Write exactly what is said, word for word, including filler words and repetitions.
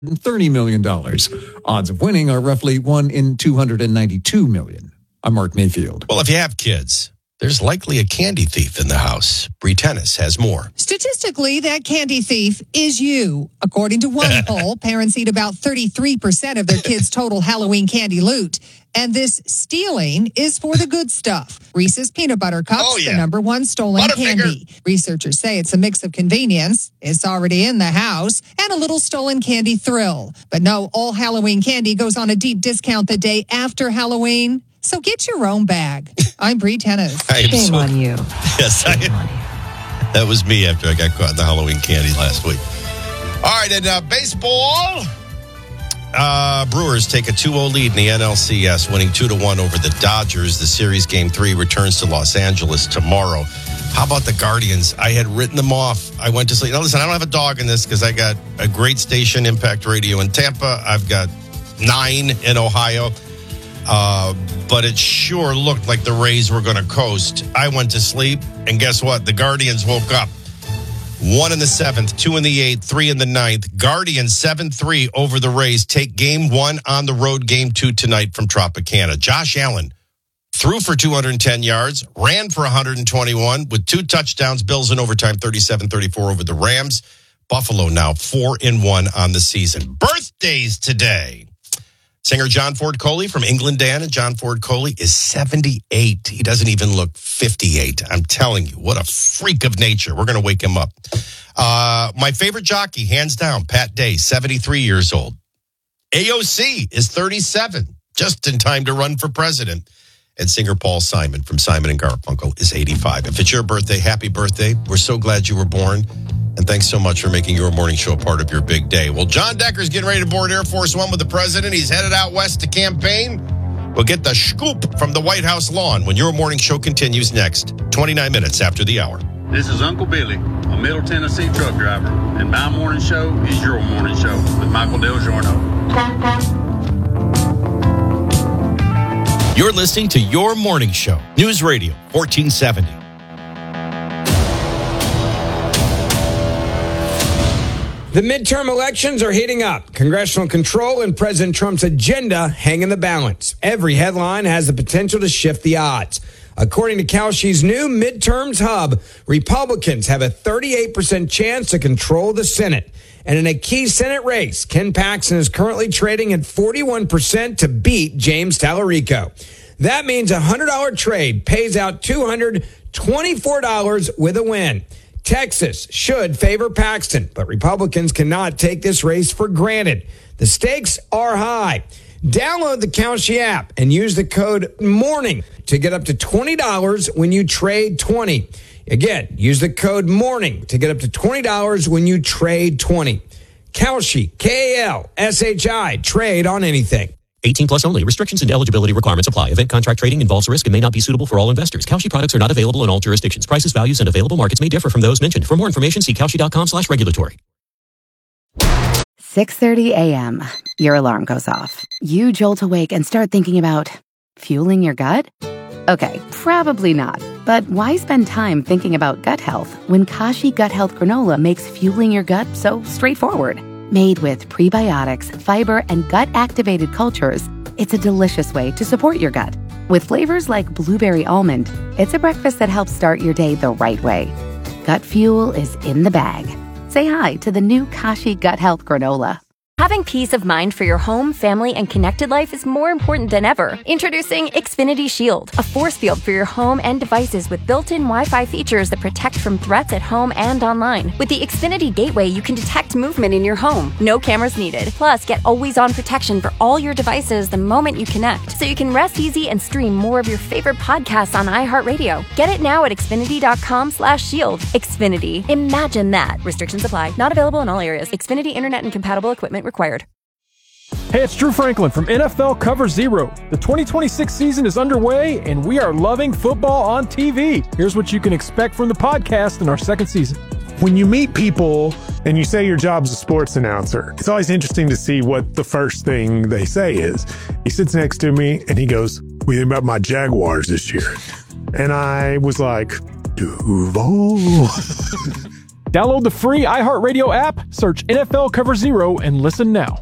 thirty million dollars. Odds of winning are roughly one in two hundred ninety-two million. I'm Mark Mayfield. Well, if you have kids, there's likely a candy thief in the house. Bree Tennis has more. Statistically, that candy thief is you. According to one poll, parents eat about thirty-three percent of their kids' total Halloween candy loot. And this stealing is for the good stuff. Reese's Peanut Butter Cups, oh, yeah. the number one stolen candy. Researchers say it's a mix of convenience, it's already in the house, and a little stolen candy thrill. But no, all Halloween candy goes on a deep discount the day after Halloween. So get your own bag. I'm Bree Tennis. Shame so, on you. Yes, I, that was me after I got caught in the Halloween candy last week. All right, and uh, baseball. Uh, Brewers take a two oh lead in the N L C S, winning two to one over the Dodgers. The series game three returns to Los Angeles tomorrow. How about the Guardians? I had written them off. I went to sleep. Now, listen, I don't have a dog in this because I got a great station, Impact Radio in Tampa. I've got nine in Ohio. Uh, but it sure looked like the Rays were going to coast. I went to sleep, and guess what? The Guardians woke up. One in the seventh, two in the eighth, three in the ninth. Guardians seven three over the Rays. Take game one on the road, game two tonight from Tropicana. Josh Allen threw for two hundred ten yards, ran for one hundred twenty-one with two touchdowns. Bills in overtime, thirty-seven thirty-four over the Rams. Buffalo now four and one on the season. Birthdays today. Singer John Ford Coley from England, Dan, and John Ford Coley is seventy-eight. He doesn't even look fifty-eight. I'm telling you, what a freak of nature. We're going to wake him up. Uh, my favorite jockey, hands down, Pat Day, seventy-three years old. A O C is thirty-seven, just in time to run for president. And singer Paul Simon from Simon and Garfunkel is eighty-five. If it's your birthday, happy birthday. We're so glad you were born. And thanks so much for making your morning show part of your big day. Well, John Decker's getting ready to board Air Force One with the president. He's headed out west to campaign. We'll get the scoop from the White House lawn when your morning show continues next, twenty-nine minutes after the hour. This is Uncle Billy, a Middle Tennessee truck driver, and my morning show is your morning show with Michael Del Giorno. You're listening to Your Morning Show, News Radio, fourteen seventy. The midterm elections are heating up. Congressional control and President Trump's agenda hang in the balance. Every headline has the potential to shift the odds. According to Kalshi's new midterms hub, Republicans have a thirty-eight percent chance to control the Senate. And in a key Senate race, Ken Paxton is currently trading at forty-one percent to beat James Tallarico. That means a one hundred dollars trade pays out two hundred twenty-four dollars with a win. Texas should favor Paxton, but Republicans cannot take this race for granted. The stakes are high. Download the Kalshi app and use the code MORNING to get up to twenty dollars when you trade twenty. Again, use the code MORNING to get up to twenty dollars when you trade twenty. Kalshi, K A L S H I, trade on anything. eighteen plus only. Restrictions and eligibility requirements apply. Event contract trading involves risk and may not be suitable for all investors. Kalshi products are not available in all jurisdictions. Prices, values, and available markets may differ from those mentioned. For more information, see kalshi.com slash regulatory. six thirty a.m. Your alarm goes off. You jolt awake and start thinking about fueling your gut? Okay, probably not. But why spend time thinking about gut health when Kashi Gut Health Granola makes fueling your gut so straightforward? Made with prebiotics, fiber, and gut-activated cultures, it's a delicious way to support your gut. With flavors like blueberry almond, it's a breakfast that helps start your day the right way. Gut fuel is in the bag. Say hi to the new Kashi Gut Health Granola. Having peace of mind for your home, family, and connected life is more important than ever. Introducing Xfinity Shield, a force field for your home and devices with built-in Wi-Fi features that protect from threats at home and online. With the Xfinity Gateway, you can detect movement in your home. No cameras needed. Plus, get always-on protection for all your devices the moment you connect, so you can rest easy and stream more of your favorite podcasts on iHeartRadio. Get it now at Xfinity.com slash shield. Xfinity. Imagine that. Restrictions apply. Not available in all areas. Xfinity Internet and compatible equipment required. Hey, it's Drew Franklin from N F L Cover Zero. The twenty twenty-six season is underway, and we are loving football on T V. Here's what you can expect from the podcast in our second season. When you meet people and you say your job's a sports announcer, it's always interesting to see what the first thing they say is. He sits next to me, and he goes, "What do you think about my Jaguars this year?" And I was like, Duval. Download the free iHeartRadio app, search N F L Cover Zero, and listen now.